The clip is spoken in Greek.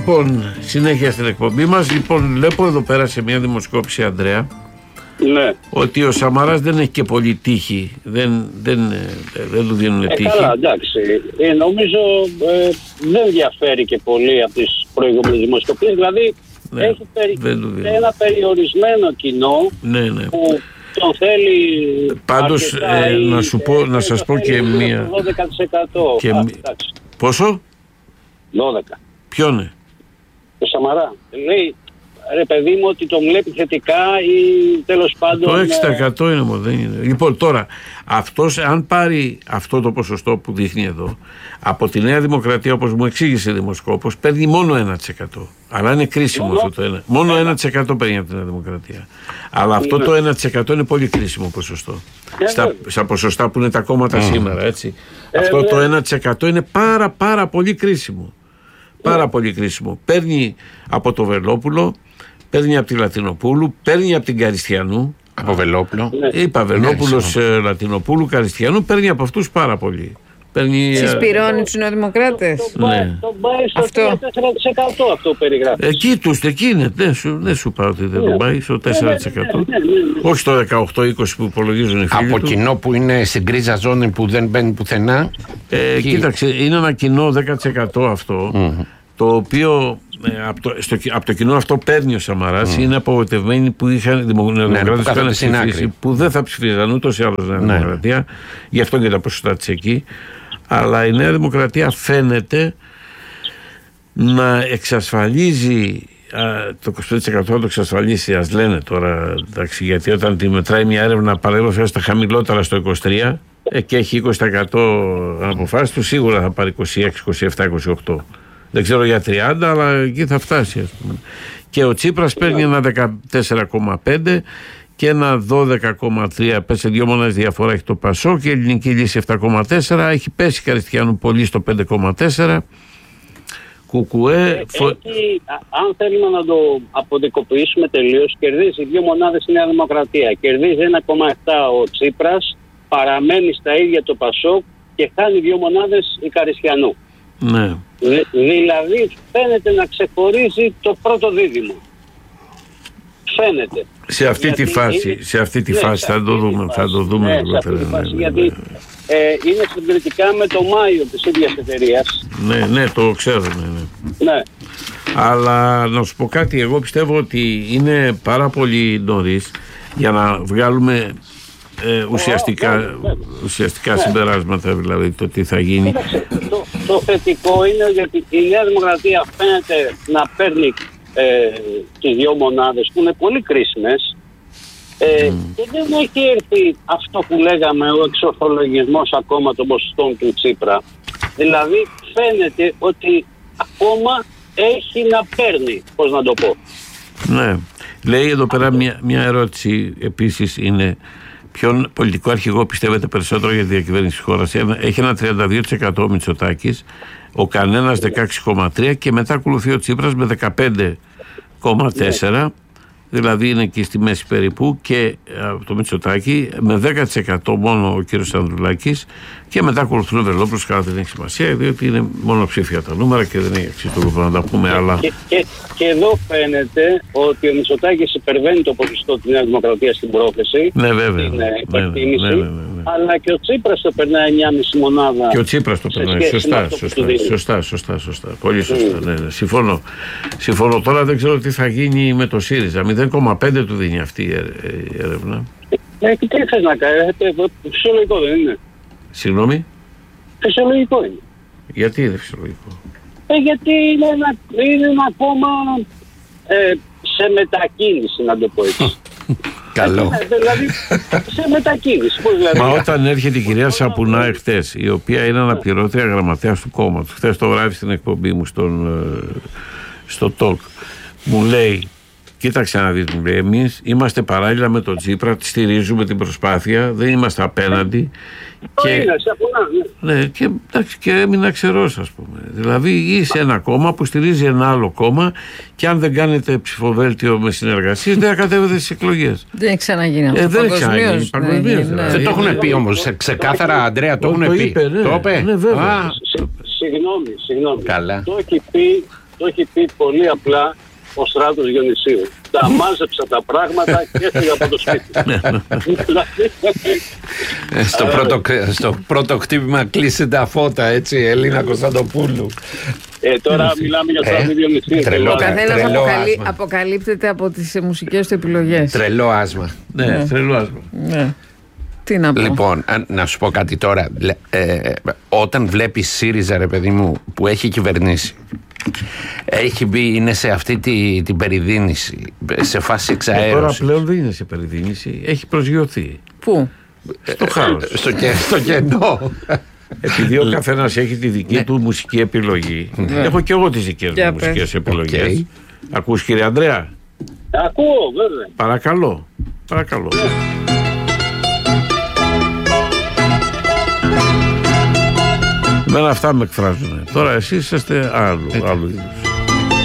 Λοιπόν, συνέχεια στην εκπομπή μας. Λοιπόν, βλέπω εδώ πέρα σε μια δημοσκόπηση, Ανδρέα, ναι, ότι ο Σαμαράς δεν έχει και πολύ τύχη. Δεν του δίνουν τύχη. Καλά, εντάξει. Νομίζω δεν διαφέρει και πολύ από τις προηγούμενες δημοσκοπήσεις. Δηλαδή, ναι, έχει ένα περιορισμένο κοινό, ναι. που τον θέλει. Πάντως, να σας πω και μία. 12%. Πόσο? 12. Ποιον? Το Σαμαρά. Λέει, ρε παιδί μου, ότι τον βλέπει θετικά ή τέλος πάντων. Το 6% είναι μόνο, δεν είναι. Λοιπόν, τώρα, αυτός, αν πάρει αυτό το ποσοστό που δείχνει εδώ, από τη Νέα Δημοκρατία, όπως μου εξήγησε δημοσκόπος, παίρνει μόνο 1%. Αλλά είναι κρίσιμο αυτό το 1%. Μόνο 1% παίρνει από τη Νέα Δημοκρατία. Αλλά αυτό το 1% είναι πολύ κρίσιμο ποσοστό. Στα ποσοστά που είναι τα κόμματα σήμερα, έτσι. Αυτό το 1% είναι πάρα πολύ κρίσιμο. Πάρα πολύ κρίσιμο. Παίρνει από το Βελόπουλο, παίρνει από τη Λατινοπούλου, παίρνει από την Καριστιανού. Από Βελόπουλο. Είπα Βελόπουλος, Λατινοπούλου, Καριστιανού, παίρνει από αυτούς πάρα πολύ. Συσπηρώνει τους νεοδημοκράτες. Ναι. Τον πάει στο 4% αυτό περιγράφει. Εκεί είναι. Δεν σου πάω ότι δεν τον πάει στο 4%. Όχι στο 18-20 που υπολογίζουν οι φίλοι από του. κοινό που είναι στην γκρίζα ζώνη που δεν μπαίνει πουθενά. Κοίταξε, είναι ένα κοινό 10% αυτό, το οποίο από το κοινό αυτό παίρνει ο Σαμαράς. Είναι απογοητευμένοι που είχαν δημοκρατές ψηφίσει, που δεν θα ψηφίζαν ούτως ή άλλως Νέα Δημοκρατία, γι' αυτό και τα ποσοστά της εκεί. Αλλά η Νέα Δημοκρατία φαίνεται να εξασφαλίζει το 25% θα το εξασφαλίσει, ας λένε τώρα, εντάξει, γιατί όταν τη μετράει μια έρευνα παρέλαβε στα χαμηλότερα στο 23% και έχει 20% αποφάσεις του, σίγουρα θα πάρει 26, 27, 28. Δεν ξέρω για 30, αλλά εκεί θα φτάσει, ας πούμε. Και ο Τσίπρας παίρνει ένα 14,5 και ένα 12,3, πέσε 2 μονάδες διαφορά έχει το Πασό, και η Ελληνική Λύση 7,4, έχει πέσει Καριστιανού πολύ στο 5,4. Κουκουέ. Αν θέλουμε να το αποδικοποιήσουμε τελείως, κερδίζει 2 μονάδες η Νέα Δημοκρατία. Κερδίζει 1,7 ο Τσίπρας, παραμένει στα ίδια το Πασόκ και χάνει 2 μονάδες η Καριστιανού. Ναι. Δηλαδή φαίνεται να ξεχωρίζει το πρώτο δίδυμο. Φαίνεται. Σε αυτή τη φάση θα το δούμε. Γιατί είναι συγκριτικά με το Μάιο της ίδιας εταιρείας. Ναι, το ξέρω. Ναι. Αλλά να σου πω κάτι, εγώ πιστεύω ότι είναι πάρα πολύ νωρίς για να βγάλουμε ουσιαστικά συμπεράσματα, δηλαδή το τι θα γίνει. Το θετικό είναι ότι η Νέα Δημοκρατία φαίνεται να παίρνει τις 2 μονάδες που είναι πολύ κρίσιμες, και δεν έχει έρθει αυτό που λέγαμε, ο εξορθολογισμός ακόμα των ποσοστών του Τσίπρα. Δηλαδή φαίνεται ότι ακόμα έχει να παίρνει, πώς να το πω. Ναι. Λέει εδώ πέρα μια ερώτηση επίσης είναι: ποιον πολιτικό αρχηγό πιστεύετε περισσότερο για τη διακυβέρνηση της χώρας? Έχει ένα 32% ο Μητσοτάκης, ο Κανένας 16,3% και μετά ακολουθεί ο Τσίπρας με 15,4%. Δηλαδή είναι εκεί στη μέση περίπου, και από το Μητσοτάκη με 10% μόνο ο κύριος Ανδρουλάκης, και μετά ακολουθούν ο Βελόπουλος, καλά δεν έχει σημασία, διότι είναι μόνο ψήφια τα νούμερα και δεν έχει αξία το να τα πούμε. Αλλά και εδώ φαίνεται ότι ο Μητσοτάκης υπερβαίνει το ποσοστό της Νέας Δημοκρατίας στην πρόθεση. Ναι, βέβαια. Στην εκτίμηση. Αλλά και ο Τσίπρας το περνάει 1,5 μονάδα. Και ο Τσίπρας το περνάει. Σωστά. Πολύ σωστά. Ναι. Συμφωνώ. Τώρα δεν ξέρω τι θα γίνει με το ΣΥΡΙΖΑ. 0,5 του δίνει αυτή η έρευνα. Τι θες να κάνει, φυσιολογικό δεν είναι? Συγγνώμη? Φυσιολογικό είναι. Γιατί είναι φυσιολογικό? Γιατί είναι ένα κόμμα σε μετακίνηση, να το πω έτσι. Καλό. Δηλαδή σε μετακίνηση. Μα όταν έρχεται η κυρία Σαπουνά εχθές, η οποία είναι αναπληρώτρια γραμματέας του κόμματος, χθες το βράδυ στην εκπομπή μου στο talk, μου λέει: κοίταξε να δεις, μου λέει, εμείς είμαστε παράλληλα με τον Τσίπρα, στηρίζουμε την προσπάθεια, δεν είμαστε απέναντι. Και έμεινα ξερός, ας πούμε. Δηλαδή είσαι ένα κόμμα που στηρίζει ένα άλλο κόμμα, και αν δεν κάνετε ψηφοδέλτιο με συνεργασίες δεν θα κατέβετε στις εκλογές. Δεν έχει ξαναγίνει αυτό. Δεν έχει ξαναγίνει παγκοσμίως. Δεν το έχουν πει όμως ξεκάθαρα, Ανδρέα, το έχουν πει. Ναι, βέβαια. Συγγνώμη. Καλά. Το έχει πει το έχει πει πολύ απλά ο Στράτος Διονυσίου. Τα μάζεψα τα πράγματα και έφυγα από το σπίτι. Στο πρώτο χτύπημα κλείσε τα φώτα, έτσι, Ελίνα Κωνσταντοπούλου. Τώρα μιλάμε για Στράτο Διονυσίου. Ο καθένας αποκαλύπτεται από τις μουσικές του επιλογές. Τρελό άσμα. Ναι, τρελό άσμα. Ναι. Τι να πω. Λοιπόν, να σου πω κάτι τώρα. Όταν βλέπεις ΣΥΡΙΖΑ, ρε παιδί μου, που έχει κυβερνήσει, έχει μπει, είναι σε αυτή την περιδίνηση, σε φάση εξαέρωση. Τώρα πλέον δεν είναι σε περιδίνηση, έχει προσγειωθεί. Πού? Στο χάος. Στο κενό. Επειδή ο καθένας έχει τη δική του μουσική επιλογή, έχω και εγώ τις δικές μου μουσικές επιλογές. Ακούς, κύριε Ανδρέα? Ακούω, βέβαια. Παρακαλώ. Εμένα αυτά με εκφράζουν. Τώρα εσείς είστε άλλου είδους.